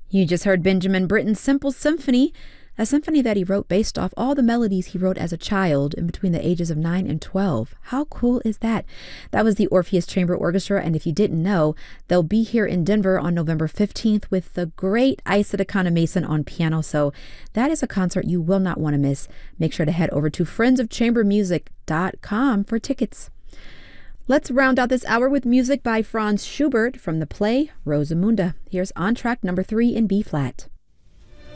You just heard Benjamin Britten's Simple Symphony, a symphony that he wrote based off all the melodies he wrote as a child in between the ages of 9 and 12. How cool is that? That was the Orpheus Chamber Orchestra, and if you didn't know, they'll be here in Denver on November 15th with the great Isa Mason on piano, so that is a concert you will not want to miss. Make sure to head over to friendsofchambermusic.com for tickets. Let's round out this hour with music by Franz Schubert from the play Rosamunde. Here's Entr'acte number 3 in B-flat.